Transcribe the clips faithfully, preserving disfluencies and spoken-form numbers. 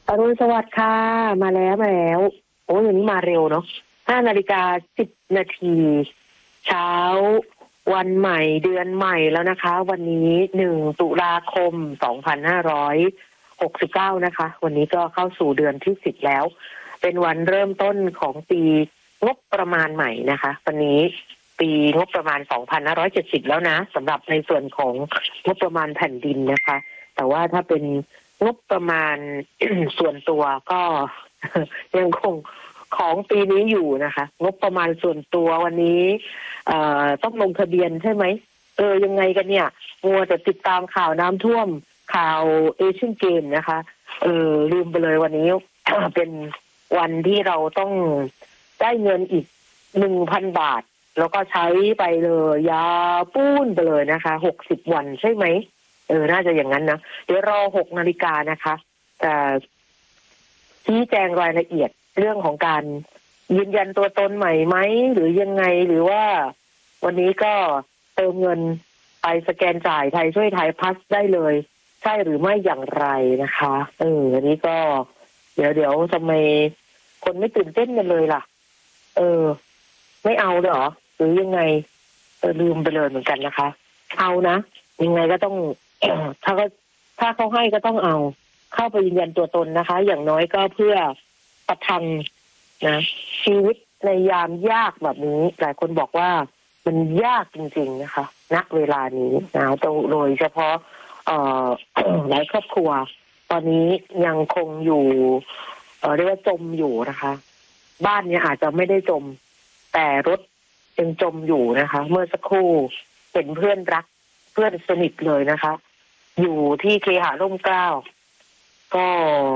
อรุณสวัสดิ์ค่ะมาแล้วมาแล้วโอ้ยวันนี้มาเร็วเนาะห้านาฬิกาสิบนาทีเช้าวันใหม่เดือนใหม่แล้วนะคะวันนี้หนึ่งตุลาคมสองพันห้าร้อยหกสิบเก้านะคะวันนี้ก็เข้าสู่เดือนที่สิบแล้วเป็นวันเริ่มต้นของปีงบประมาณใหม่นะคะวันนี้ปีงบประมาณสองพันห้าร้อยเจ็ดสิบแล้วนะสำหรับในส่วนของงบประมาณแผ่นดินนะคะแต่ว่าถ้าเป็นงบประมาณ ส่วนตัวก็ยังคงของปีนี้อยู่นะคะงบประมาณส่วนตัววันนี้เอ่อต้องลงทะเบียนใช่ไหมเออยังไงกันเนี่ยมัวแต่ติดตามข่าวน้ำท่วมข่าวเอเชียนเกมนะคะเออลืมไปเลยวันนี้ เป็นวันที่เราต้องได้เงินอีกหนึ่งพันบาทแล้วก็ใช้ไปเลยยาวปู้นไปเลยนะคะหกสิบวันใช่ไหมเออน่าจะอย่างนั้นนะเดี๋ยวรอหกนาฬิกานะคะแต่ชี้แจงรายละเอียดเรื่องของการยืนยันตัวตนใหม่ไหมหรือยังไงหรือว่าวันนี้ก็เติมเงินไปสแกนจ่ายไทยช่วยไทยพัสได้เลยใช่หรือไม่อย่างไรนะคะเอออันนี้ก็เดี๋ยวเดี๋ยวทำไมคนไม่ตื่นเต้นกันเลยล่ะเออไม่เอาเหรอหรือยังไงเออลืมไปเลยเหมือนกันนะคะเอานะยังไงก็ต้อง ถ้าก็ถ้าเขาให้ก็ต้องเอาเข้าไปยืนยันตัวตนนะคะอย่างน้อยก็เพื่อประทังนะชีวิตในยามยากแบบนี้หลายคนบอกว่ามันยากจริงๆนะคะณเวลานี้นะโดยเฉพาะเอ่อ หลายครอบครัวตอนนี้ยังคงอยู่เอ่อเรียกว่าจมอยู่นะคะบ้านเนี่ยอาจจะไม่ได้จมแต่รถยังจมอยู่นะคะเมื่อสักครู่เห็นเพื่อนรักเพื่อนสนิทเลยนะคะอยู่ที่เคหะร่มเกล้าก็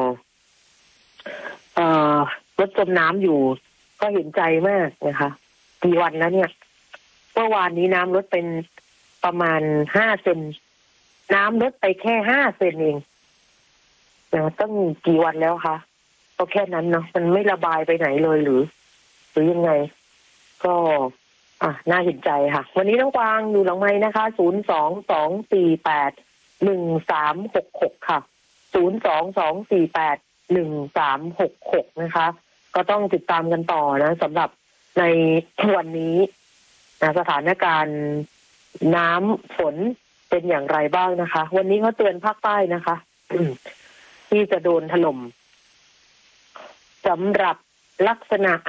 เอ่อรถจมน้ำอยู่ก็เห็นใจมากนะคะกี่วันแล้วเนี่ยเมื่อวานนี้น้ำลดเป็นประมาณห้าเซนน้ำลดไปแค่ห้าเซนเองนะตั้งกี่วันแล้วคะก็แค่นั้นเนาะมันไม่ระบายไปไหนเลยหรือหรือยังไงก็อ่ะน่าเห็นใจค่ะวันนี้น้องกวางอยู่หลังไมค์นะคะศูนย์สองสองสี่แปดหนึ่งสามหกหกค่ะศูนย์สองสองสี่แปดหนึ่งสามหกหกนะคะก็ต้องติดตามกันต่อนะสำหรับในวันนี้นะสถานการณ์น้ำฝนเป็นอย่างไรบ้างนะคะวันนี้เขาเตือนภาคใต้นะคะที่จะโดนถล่มสำหรับลักษณะ